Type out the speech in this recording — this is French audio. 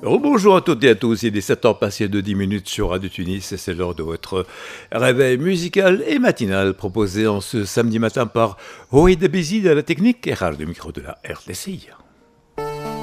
Bonjour à toutes et à tous, il est 7h passé de 10 minutes sur Radio Tunis et c'est l'heure de votre réveil musical et matinal proposé en ce samedi matin par Hoïd Bézid à la technique et Rare du micro de la RTCI.